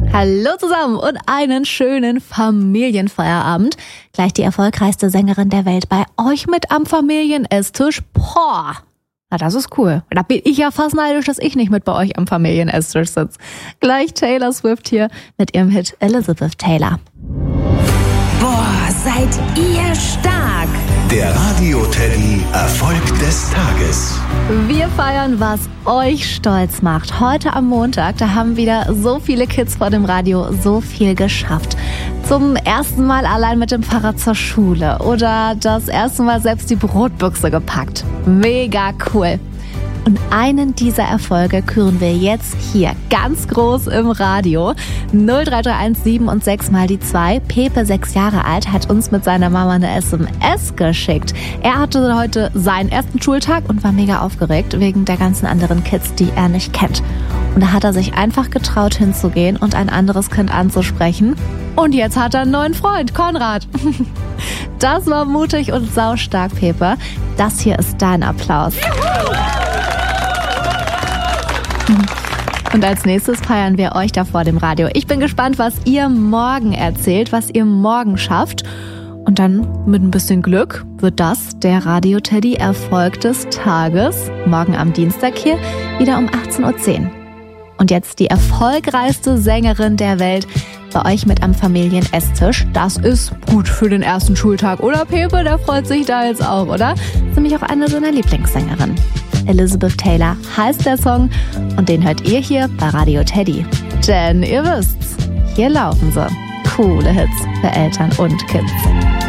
Hallo zusammen und einen schönen Familienfeierabend. Gleich die erfolgreichste Sängerin der Welt bei euch mit am Familienesstisch. Boah, na das ist cool. Da bin ich ja fast neidisch, dass ich nicht mit bei euch am Familienesstisch sitze. Gleich Taylor Swift hier mit ihrem Hit Elizabeth Taylor. Boah, seid ihr stark! Der Radio-Teddy Erfolg des Tages. Wir feiern, was euch stolz macht. Heute am Montag, da haben wieder so viele Kids vor dem Radio so viel geschafft. Zum ersten Mal allein mit dem Fahrrad zur Schule oder das erste Mal selbst die Brotbüchse gepackt. Mega cool. Und einen dieser Erfolge küren wir jetzt hier ganz groß im Radio. 03317 7 und 6 mal die 2. Pepe, 6 Jahre alt, hat uns mit seiner Mama eine SMS geschickt. Er hatte heute seinen ersten Schultag und war mega aufgeregt wegen der ganzen anderen Kids, die er nicht kennt. Und da hat er sich einfach getraut hinzugehen und ein anderes Kind anzusprechen. Und jetzt hat er einen neuen Freund, Konrad. Das war mutig und saustark, Pepe. Das hier ist dein Applaus. Und als nächstes feiern wir euch da vor dem Radio. Ich bin gespannt, was ihr morgen erzählt, was ihr morgen schafft. Und dann mit ein bisschen Glück wird das der Radio-Teddy Erfolg des Tages. Morgen am Dienstag hier wieder um 18:10 Uhr. Und jetzt die erfolgreichste Sängerin der Welt bei euch mit am Familienesstisch. Das ist gut für den ersten Schultag, oder Pepe? Der freut sich da jetzt auch, oder? Das ist nämlich auch eine seiner Lieblingssängerinnen. Elizabeth Taylor heißt der Song und den hört ihr hier bei Radio Teddy. Denn ihr wisst's, hier laufen sie. Coole Hits für Eltern und Kids.